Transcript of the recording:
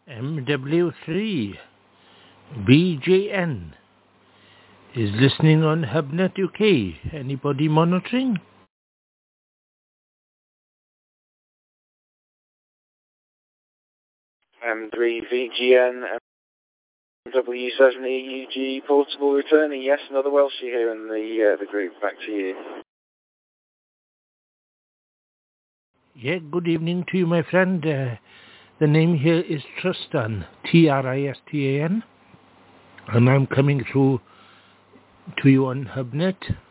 MW3 BJN is listening on Hubnet UK. Anybody monitoring? M3VGN W7EUG portable returning. Yes, another Welshie here in the group. Back to you. Yeah, good evening to you, my friend. The name here is Tristan, Tristan, and I'm coming through to you on Hubnet.